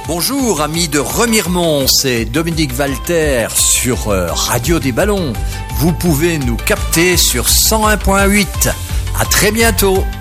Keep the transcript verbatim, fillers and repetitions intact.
Bonjour amis de Remiremont, c'est Dominique Walter sur euh, Radio des Ballons. Vous pouvez nous capter sur cent un virgule huit. À très bientôt.